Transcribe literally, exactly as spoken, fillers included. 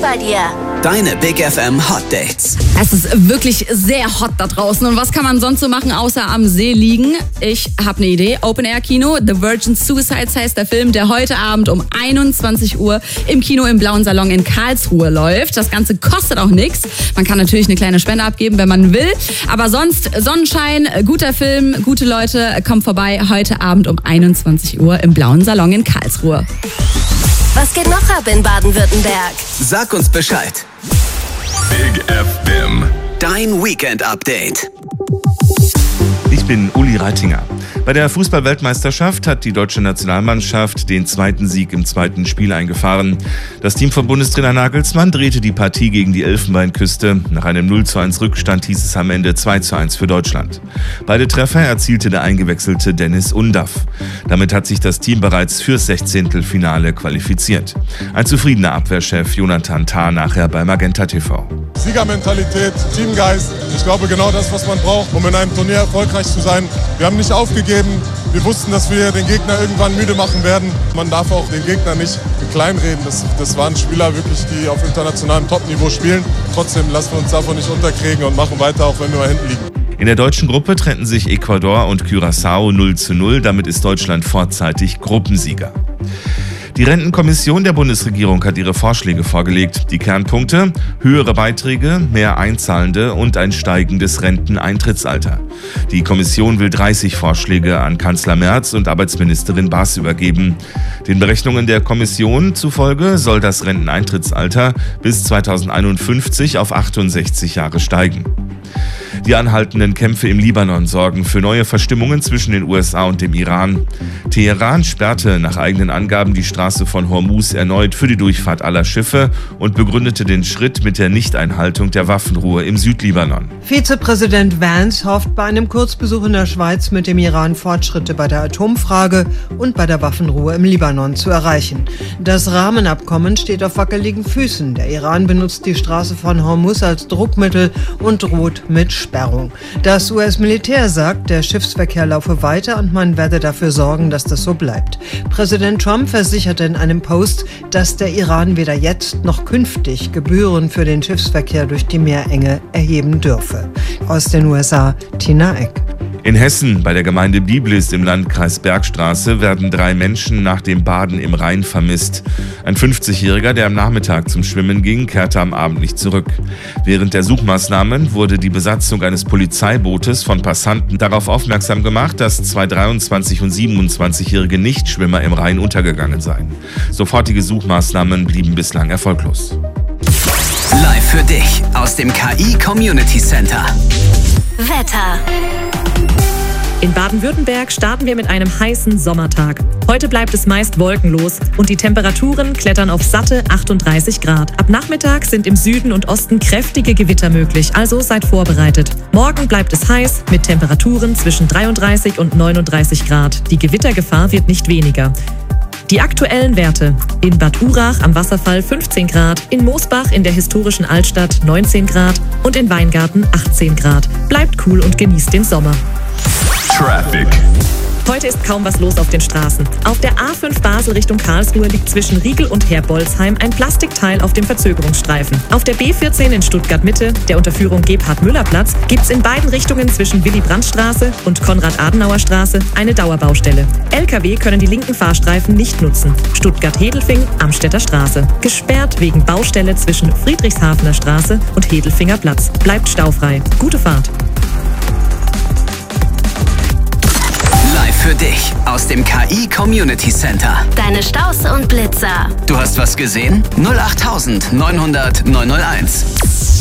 bei dir. Deine Big F M Hot Dates. Es ist wirklich sehr hot da draußen. Und was kann man sonst so machen, außer am See liegen? Ich habe eine Idee. Open Air Kino. The Virgin Suicides heißt der Film, der heute Abend um einundzwanzig Uhr im Kino im Blauen Salon in Karlsruhe läuft. Das Ganze kostet auch nichts. Man kann natürlich eine kleine Spende abgeben, wenn man will. Aber sonst Sonnenschein, guter Film, gute Leute. Kommt vorbei heute Abend um einundzwanzig Uhr im Blauen Salon in Karlsruhe. Was geht noch ab in Baden-Württemberg? Sag uns Bescheid. Big F M. Dein Weekend-Update. Ich bin Uli Reitinger. Bei der Fußball-Weltmeisterschaft hat die deutsche Nationalmannschaft den zweiten Sieg im zweiten Spiel eingefahren. Das Team von Bundestrainer Nagelsmann drehte die Partie gegen die Elfenbeinküste. Nach einem null zu eins Rückstand hieß es am Ende zwei zu eins für Deutschland. Beide Treffer erzielte der eingewechselte Dennis Undaff. Damit hat sich das Team bereits fürs Sechzehntelfinale qualifiziert. Ein zufriedener Abwehrchef Jonathan Tah nachher bei Magenta T V. Siegermentalität, Teamgeist, ich glaube genau das, was man braucht, um in einem Turnier erfolgreich zu sein. Wir haben nicht aufgegeben, wir wussten, dass wir den Gegner irgendwann müde machen werden. Man darf auch den Gegner nicht kleinreden. Das, das waren Spieler wirklich, die auf internationalem Topniveau spielen. Trotzdem lassen wir uns davon nicht unterkriegen und machen weiter, auch wenn wir mal hinten liegen. In der deutschen Gruppe trennten sich Ecuador und Curaçao null zu null. Damit ist Deutschland vorzeitig Gruppensieger. Die Rentenkommission der Bundesregierung hat ihre Vorschläge vorgelegt. Die Kernpunkte: höhere Beiträge, mehr Einzahlende und ein steigendes Renteneintrittsalter. Die Kommission will dreißig Vorschläge an Kanzler Merz und Arbeitsministerin Baas übergeben. Den Berechnungen der Kommission zufolge soll das Renteneintrittsalter bis zweitausendeinundfünfzig auf achtundsechzig Jahre steigen. Die anhaltenden Kämpfe im Libanon sorgen für neue Verstimmungen zwischen den U S A und dem Iran. Teheran sperrte nach eigenen Angaben die Straße von Hormuz erneut für die Durchfahrt aller Schiffe und begründete den Schritt mit der Nichteinhaltung der Waffenruhe im Südlibanon. Vizepräsident Vance hofft bei einem Kurzbesuch in der Schweiz mit dem Iran Fortschritte bei der Atomfrage und bei der Waffenruhe im Libanon zu erreichen. Das Rahmenabkommen steht auf wackeligen Füßen. Der Iran benutzt die Straße von Hormuz als Druckmittel und droht mit Sperrung. Das U S-Militär sagt, der Schiffsverkehr laufe weiter und man werde dafür sorgen, dass das so bleibt. Präsident Trump versicherte in einem Post, dass der Iran weder jetzt noch künftig Gebühren für den Schiffsverkehr durch die Meerenge erheben dürfe. Aus den U S A, Tina Eck. In Hessen, bei der Gemeinde Biblis im Landkreis Bergstraße, werden drei Menschen nach dem Baden im Rhein vermisst. Ein fünfzigjähriger, der am Nachmittag zum Schwimmen ging, kehrte am Abend nicht zurück. Während der Suchmaßnahmen wurde die Besatzung eines Polizeibootes von Passanten darauf aufmerksam gemacht, dass zwei dreiundzwanzig- und siebenundzwanzigjährige Nichtschwimmer im Rhein untergegangen seien. Sofortige Suchmaßnahmen blieben bislang erfolglos. Live für dich aus dem K I Community Center. Wetter. In Baden-Württemberg starten wir mit einem heißen Sommertag. Heute bleibt es meist wolkenlos und die Temperaturen klettern auf satte achtunddreißig Grad. Ab Nachmittag sind im Süden und Osten kräftige Gewitter möglich, also seid vorbereitet. Morgen bleibt es heiß mit Temperaturen zwischen dreiunddreißig und neununddreißig Grad. Die Gewittergefahr wird nicht weniger. Die aktuellen Werte: in Bad Urach am Wasserfall fünfzehn Grad, in Moosbach in der historischen Altstadt neunzehn Grad und in Weingarten achtzehn Grad. Bleibt cool und genießt den Sommer. Traffic. Heute ist kaum was los auf den Straßen. Auf der A fünf Basel Richtung Karlsruhe liegt zwischen Riegel und Herbolzheim ein Plastikteil auf dem Verzögerungsstreifen. Auf der B vierzehn in Stuttgart-Mitte, der Unterführung Gebhard-Müller-Platz, gibt's in beiden Richtungen zwischen Willy-Brandt-Straße und Konrad-Adenauer-Straße eine Dauerbaustelle. L K W können die linken Fahrstreifen nicht nutzen. Stuttgart-Hedelfing, Amstetter Straße. Gesperrt wegen Baustelle zwischen Friedrichshafener Straße und Hedelfinger Platz. Bleibt staufrei. Gute Fahrt. Live für dich aus dem K I Community Center. Deine Staus und Blitzer. Du hast was gesehen? null acht neunhundert neunhunderteins.